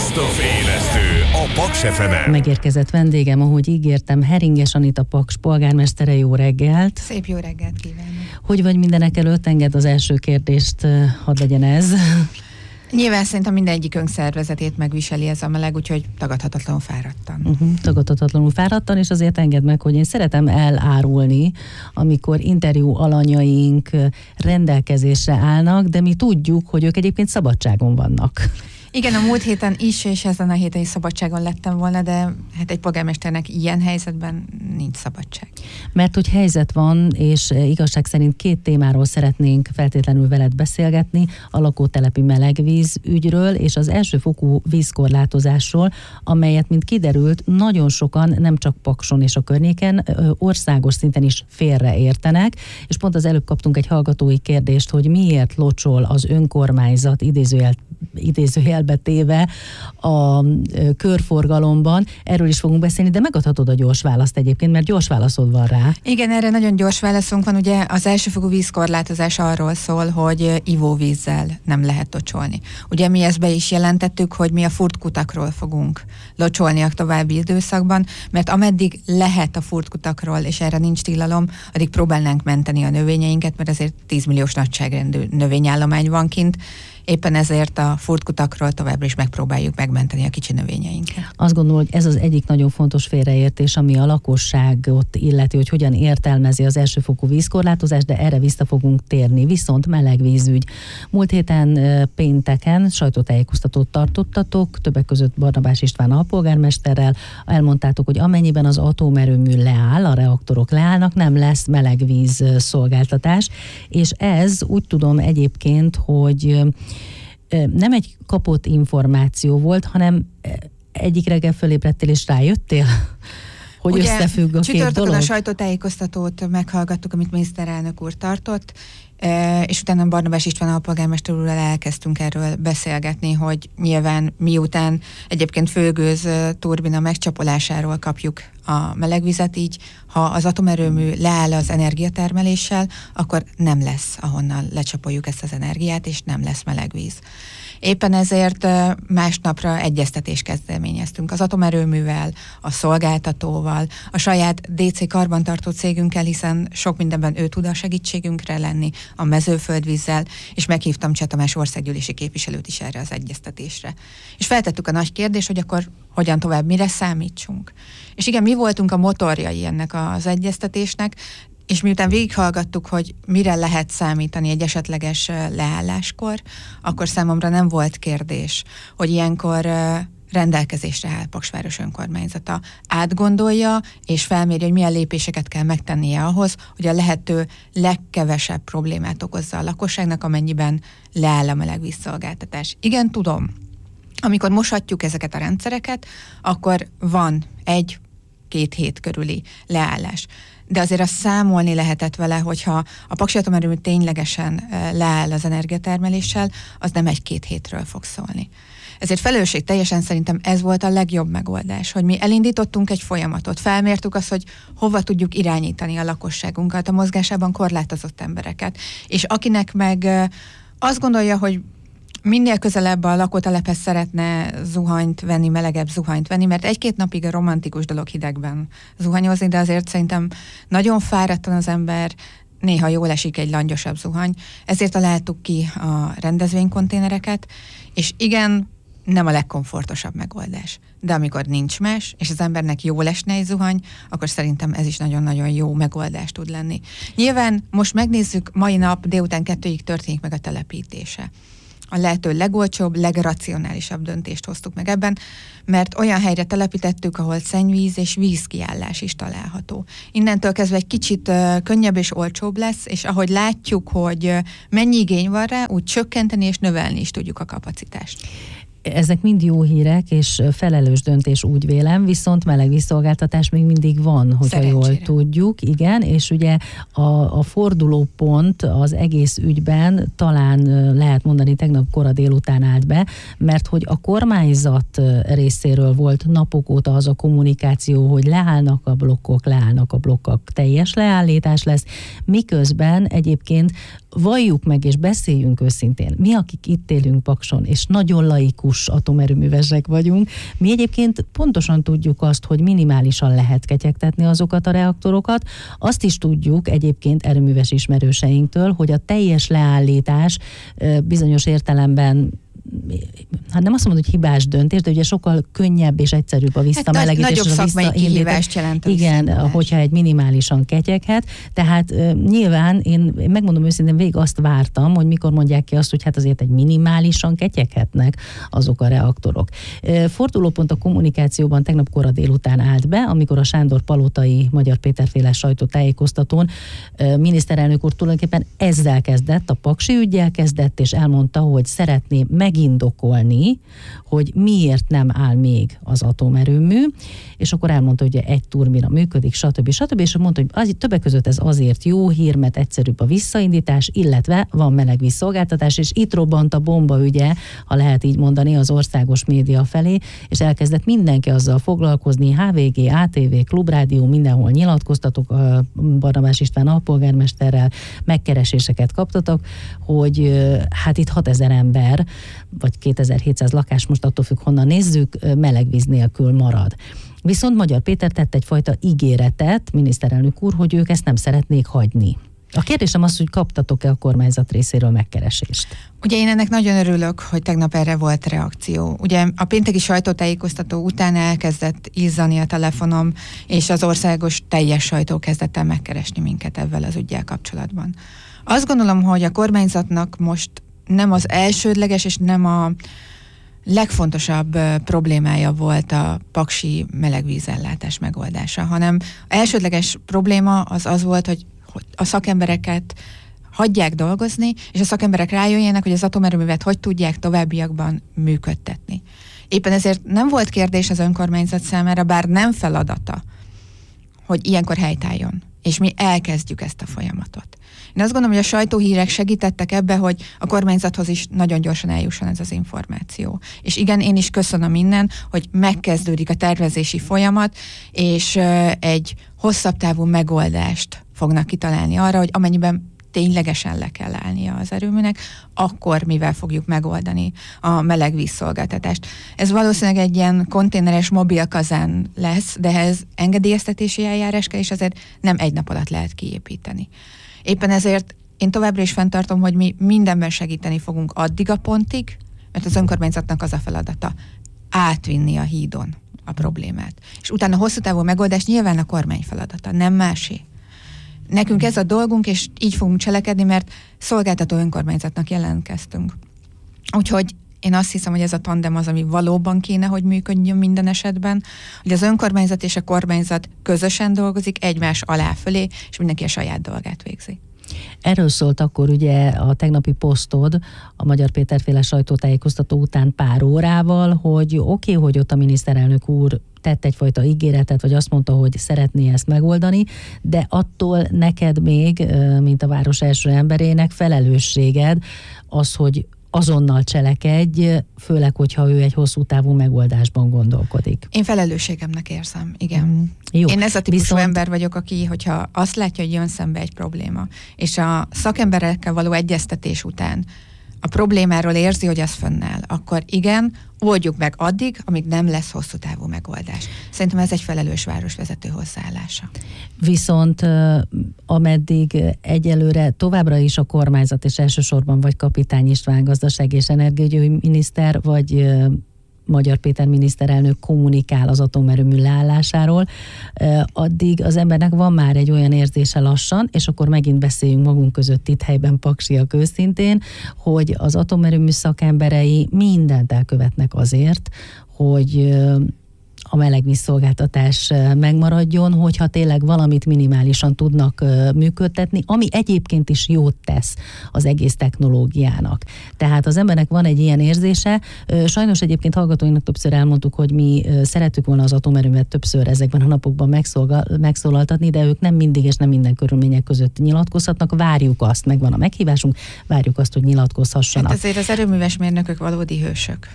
Best-of élesztő a Paks FM-en. Megérkezett vendégem, ahogy ígértem, Heringes Anita Paks polgármestere, jó reggelt. Szép jó reggelt kívánok. Hogy vagy mindenek előtt? Engedd az első kérdést, hadd legyen ez. Nyilván szerintem mindegyikünk szervezetét megviseli ez a meleg, úgyhogy tagadhatatlanul fáradtan. Tagadhatatlanul fáradtan, és azért engedd meg, hogy én szeretem elárulni, amikor interjú alanyaink rendelkezésre állnak, de mi tudjuk, hogy ők egyébként szabadságon vannak. Igen, a múlt héten is, és ezen a héten is szabadságon lettem volna, de hát egy polgármesternek ilyen helyzetben nincs szabadság. Mert hogy helyzet van, és igazság szerint 2 témáról szeretnénk feltétlenül veled beszélgetni, a lakótelepi melegvíz ügyről, és az elsőfokú vízkorlátozásról, amelyet, mint kiderült, nagyon sokan, nem csak Pakson és a környéken, országos szinten is félreértenek, és pont az előbb kaptunk egy hallgatói kérdést, hogy miért locsol az önkormányzat idézőjelbe téve a körforgalomban. Erről is fogunk beszélni, de megadhatod a gyors választ egyébként, mert gyors válaszod van rá. Igen, erre nagyon gyors válaszunk van. Ugye az elsőfokú vízkorlátozás arról szól, hogy ivóvízzel nem lehet locsolni. Ugye mi ezt be is jelentettük, hogy mi a furtkutakról fogunk locsolni a további időszakban, mert ameddig lehet a furtkutakról, és erre nincs tilalom, addig próbálnánk menteni a növényeinket, mert azért 10 milliós nagyságrendű növényállomány van kint. Éppen ezért a furtkutakról továbbra is megpróbáljuk megmenteni a kicsi növényeinket. Azt gondolom, hogy ez az egyik nagyon fontos félreértés, ami a lakosságot illeti, hogy hogyan értelmezi az elsőfokú vízkorlátozást, de erre vissza fogunk térni. Viszont melegvízügy. Múlt héten pénteken sajtótájékoztatót tartottatok, többek között Barnabás István alpolgármesterrel, elmondtátok, hogy amennyiben az atomerőmű leáll, a reaktorok leállnak, nem lesz melegvíz szolgáltatás, és ez úgy tudom egyébként, hogy nem egy kapott információ volt, hanem egyik reggel fölébredtél és rájöttél, hogy ugye, összefügg a 2 dolog? A sajtótájékoztatót meghallgattuk, amit miniszterelnök úr tartott, és utána Barnabás István alpolgármester úrral elkezdtünk erről beszélgetni, hogy nyilván miután egyébként főgőz turbina megcsapolásáról kapjuk a melegvizet, így ha az atomerőmű leáll az energiatermeléssel, akkor nem lesz, ahonnan lecsapoljuk ezt az energiát, és nem lesz melegvíz. Éppen ezért másnapra egyeztetést kezdeményeztünk az atomerőművel, a szolgáltatóval, a saját DC karbantartó cégünkkel, hiszen sok mindenben ő tud a segítségünkre lenni, a mezőföldvízzel, és meghívtam Cseh Tamás országgyűlési képviselőt is erre az egyeztetésre. És feltettük a nagy kérdést, hogy akkor hogyan tovább, mire számítsunk. És igen, mi voltunk a motorjai ennek az egyeztetésnek, és miután végighallgattuk, hogy mire lehet számítani egy esetleges leálláskor, akkor számomra nem volt kérdés, hogy ilyenkor rendelkezésre áll Paksváros önkormányzata. Átgondolja és felméri, hogy milyen lépéseket kell megtennie ahhoz, hogy a lehető legkevesebb problémát okozza a lakosságnak, amennyiben leáll a melegvízszolgáltatás. Igen, tudom, amikor moshatjuk ezeket a rendszereket, akkor van 1-2 hét körüli leállás. De azért azt számolni lehetett vele, hogyha a paksi atomerőmű ténylegesen leáll az energiatermeléssel, az nem 1-2 hétről fog szólni. Ezért felelősségteljesen szerintem ez volt a legjobb megoldás, hogy mi elindítottunk egy folyamatot, felmértük azt, hogy hova tudjuk irányítani a lakosságunkat, a mozgásában korlátozott embereket. És akinek meg azt gondolja, hogy minél közelebb a lakótelephez szeretne zuhanyt venni, melegebb zuhanyt venni, mert 1-2 napig a romantikus dolog hidegben zuhanyozni, de azért szerintem nagyon fáradtan az ember, néha jól esik egy langyosabb zuhany. Ezért találtuk ki a rendezvénykonténereket, és igen, nem a legkomfortosabb megoldás. De amikor nincs más, és az embernek jól esne egy zuhany, akkor szerintem ez is nagyon-nagyon jó megoldás tud lenni. Nyilván most megnézzük, mai nap délután 2-ig történik meg a telepítése. A lehető legolcsóbb, legracionálisabb döntést hoztuk meg ebben, mert olyan helyre telepítettük, ahol szennyvíz és vízkiállás is található. Innentől kezdve egy kicsit könnyebb és olcsóbb lesz, és ahogy látjuk, hogy mennyi igény van rá, úgy csökkenteni és növelni is tudjuk a kapacitást. Ezek mind jó hírek, és felelős döntés, úgy vélem, viszont melegvízszolgáltatás még mindig van, hogyha jól tudjuk, igen, és ugye a fordulópont az egész ügyben talán lehet mondani tegnap kora délután állt be, mert hogy a kormányzat részéről volt napok óta az a kommunikáció, hogy leállnak a blokkok, teljes leállítás lesz, miközben egyébként valljuk meg és beszéljünk őszintén, mi, akik itt élünk Pakson, és nagyon laikus tipikus atomerőművesek vagyunk. Mi egyébként pontosan tudjuk azt, hogy minimálisan lehet ketyegtetni azokat a reaktorokat. Azt is tudjuk egyébként erőműves ismerőseinktől, hogy a teljes leállítás bizonyos értelemben, hát nem azt mondom, hogy hibás döntés, de ugye sokkal könnyebb és egyszerűbb a visszamelegítés. Nagyobb szakmai kihívást jelent. Igen, hogyha egy minimálisan ketyeghet. Tehát nyilván én megmondom őszintén, végig azt vártam, hogy mikor mondják ki azt, hogy hát azért egy minimálisan ketyeghetnek azok a reaktorok. Fordulópont a kommunikációban tegnap kora délután állt be, amikor a Sándor Palotai Magyar Péter-féle sajtótájékoztatón miniszterelnök úr tulajdonképpen ezzel kezdett, a paksi üggyel kezdett, és elmondta, hogy szeretné megindokolni, hogy miért nem áll még az atomerőmű, és akkor elmondta, hogy egy turbina működik, stb. És mondta, hogy többek között ez azért jó hír, mert egyszerűbb a visszaindítás, illetve van melegvízszolgáltatás, és itt robbant a bomba ügye, ha lehet így mondani, az országos média felé, és elkezdett mindenki azzal foglalkozni, HVG, ATV, Klubrádió, mindenhol nyilatkoztatok, Barnabás István alpolgármesterrel, megkereséseket kaptatok, hogy hát itt 6000 ember, vagy 2700 lakás, most attól függ, honnan nézzük, melegvíz nélkül marad. Viszont Magyar Péter tett egyfajta ígéretet, miniszterelnök úr, hogy ők ezt nem szeretnék hagyni. A kérdésem az, hogy kaptatok-e a kormányzat részéről megkeresést? Ugye én ennek nagyon örülök, hogy tegnap erre volt reakció. Ugye a pénteki sajtótájékoztató után elkezdett izzani a telefonom, és az országos teljes sajtó kezdett el megkeresni minket ezzel az üggyel kapcsolatban. Azt gondolom, hogy a kormányzatnak most nem az elsődleges, és nem a legfontosabb problémája volt a paksi melegvízellátás megoldása, hanem elsődleges probléma az volt, hogy a szakembereket hagyják dolgozni, és a szakemberek rájöjjenek, hogy az atomerőművet hogy tudják továbbiakban működtetni. Éppen ezért nem volt kérdés az önkormányzat számára, bár nem feladata, hogy ilyenkor helytálljon, és mi elkezdjük ezt a folyamatot. Én azt gondolom, hogy a sajtóhírek segítettek ebbe, hogy a kormányzathoz is nagyon gyorsan eljusson ez az információ. És igen, én is köszönöm innen, hogy megkezdődik a tervezési folyamat, és egy hosszabb távú megoldást fognak kitalálni arra, hogy amennyiben ténylegesen le kell állnia az erőműnek, akkor mivel fogjuk megoldani a melegvízszolgáltatást. Ez valószínűleg egy ilyen konténeres mobil kazán lesz, de ehhez engedélyeztetési eljárás kell, és azért nem egy nap alatt lehet kiépíteni. Éppen ezért én továbbra is fenntartom, hogy mi mindenben segíteni fogunk addig a pontig, mert az önkormányzatnak az a feladata átvinni a hídon a problémát. És utána hosszú távú megoldás nyilván a kormány feladata, nem másé. Nekünk ez a dolgunk, és így fogunk cselekedni, mert szolgáltató önkormányzatnak jelentkeztünk. Úgyhogy én azt hiszem, hogy ez a tandem az, ami valóban kéne, hogy működjön minden esetben, hogy az önkormányzat és a kormányzat közösen dolgozik, egymás alá fölé, és mindenki a saját dolgát végzi. Erről szólt akkor ugye a tegnapi posztod a Magyar Péter-féle sajtótájékoztató után pár órával, hogy oké, hogy ott a miniszterelnök úr tett egyfajta ígéretet, vagy azt mondta, hogy szeretné ezt megoldani, de attól neked még, mint a város első emberének felelősséged az, hogy azonnal cselekedj, főleg, hogyha ő egy hosszú távú megoldásban gondolkodik. Én felelősségemnek érzem, igen. Jó. Én ez a típusú ember vagyok, aki, hogyha azt látja, hogy jön szembe egy probléma, és a szakemberekkel való egyeztetés után a problémáról érzi, hogy az fönnáll, akkor igen, oldjuk meg addig, amíg nem lesz hosszú távú megoldás. Szerintem ez egy felelős városvezető hozzáállása. Viszont ameddig egyelőre továbbra is a kormányzat, és elsősorban vagy Kapitány István gazdaság és energiaügyi miniszter, vagy Magyar Péter miniszterelnök kommunikál az atomerőmű leállásáról, addig az embernek van már egy olyan érzése lassan, és akkor megint beszéljünk magunk között itt helyben paksiak őszintén, hogy az atomerőmű szakemberei mindent elkövetnek azért, hogy a melegvízszolgáltatás megmaradjon, hogyha tényleg valamit minimálisan tudnak működtetni, ami egyébként is jót tesz az egész technológiának. Tehát az embernek van egy ilyen érzése. Sajnos egyébként hallgatóinak többször elmondtuk, hogy mi szerettük volna az atomerőmet többször ezekben a napokban megszólaltatni, de ők nem mindig és nem minden körülmények között nyilatkozhatnak. Várjuk azt, megvan a meghívásunk, várjuk azt, hogy nyilatkozhassanak. Hát azért az erőműves mérnökök valódi hősök.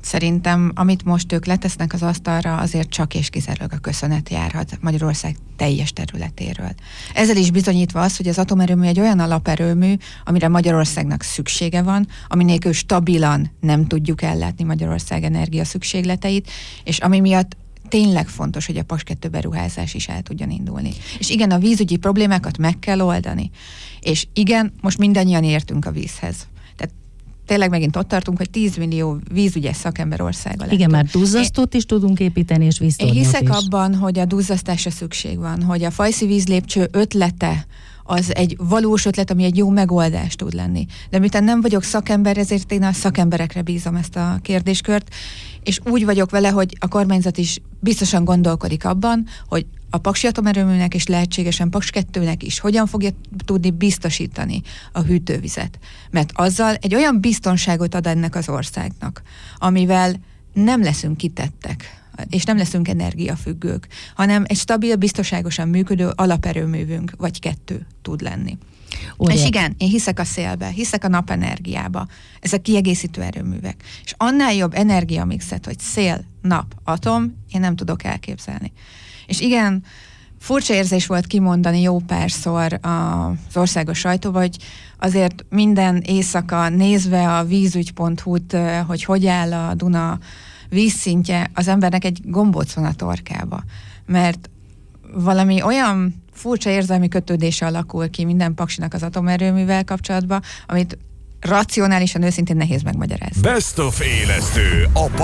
Szerintem, amit most ők letesznek az asztalra, azért csak és kizárólag a köszönet járhat Magyarország teljes területéről. Ezzel is bizonyítva az, hogy az atomerőmű egy olyan alaperőmű, amire Magyarországnak szüksége van, ami nélkül stabilan nem tudjuk ellátni Magyarország energia szükségleteit, és ami miatt tényleg fontos, hogy a Paks 2 beruházás is el tudjon indulni. És igen, a vízügyi problémákat meg kell oldani. És igen, most mindannyian értünk a vízhez. Tényleg megint ott tartunk, hogy 10 millió vízügyes szakember országa lettünk. Igen, már duzzasztót is tudunk építeni, és víztornyot is. Én hiszek abban, hogy a duzzasztásra szükség van, hogy a Fajszi vízlépcső ötlete az egy valós ötlet, ami egy jó megoldás tud lenni. De miután nem vagyok szakember, ezért én a szakemberekre bízom ezt a kérdéskört, és úgy vagyok vele, hogy a kormányzat is biztosan gondolkodik abban, hogy a Paksi atomerőműnek és lehetségesen Paks 2-nek is hogyan fogja tudni biztosítani a hűtővizet. Mert azzal egy olyan biztonságot ad ennek az országnak, amivel nem leszünk kitettek, és nem leszünk energiafüggők, hanem egy stabil, biztonságosan működő alaperőművünk, vagy 2 tud lenni. És igen, én hiszek a szélbe, hiszek a napenergiába. Ezek kiegészítő erőművek. És annál jobb energiamixet, hogy szél, nap, atom, én nem tudok elképzelni. És igen, furcsa érzés volt kimondani jó párszor az országos sajtóba, hogy azért minden éjszaka nézve a vízügy.hu-t, hogy áll a Duna vízszintje, az embernek egy gombóc van a torkába. Mert valami olyan furcsa érzelmi kötődése alakul ki minden paksinak az atomerőművel kapcsolatban, amit racionálisan, őszintén nehéz megmagyarázni. Best of élesztő, a